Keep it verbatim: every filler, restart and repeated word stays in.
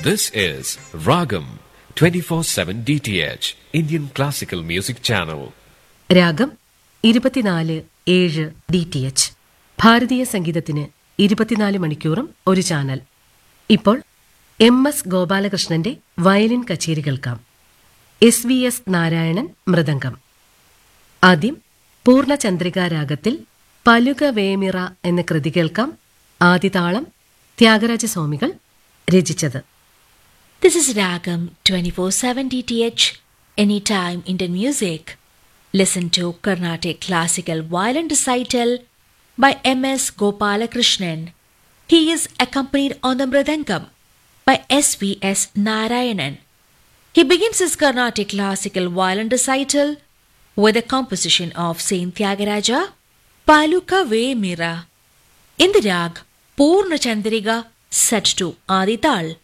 This is Ragam twenty-four seven D T H, Indian Classical Music Channel. രാഗം ഇരുപത്തിനാല് ഏഴ് D T H, ഭാരതീയ സംഗീതത്തിന് ഇരുപത്തിനാല് മണിക്കൂറും ഒരു ചാനൽ. ഇപ്പോൾ എം എസ് ഗോപാലകൃഷ്ണന്റെ വയലിൻ കച്ചേരി കേൾക്കാം. S V S Narayanan mridangam. ആദ്യം പൂർണ്ണചന്ദ്രികാ രാഗത്തിൽ പലുക വേമിറ എന്ന കൃതി കേൾക്കാം. ആദിതാളം ത്യാഗരാജസ്വാമികൾ രചിച്ചത്. This is Ragam twenty-four seven D T H, Anytime Indian Music. Listen to Carnatic Classical Violin Recital by M S Gopalakrishnan. He is accompanied on the Mridangam by S V S Narayanan. He begins his Carnatic Classical Violin Recital with a composition of Saint Tyagaraja, Paluka Ve Mira, in the rag Purna Chandrika set to Adi Tal.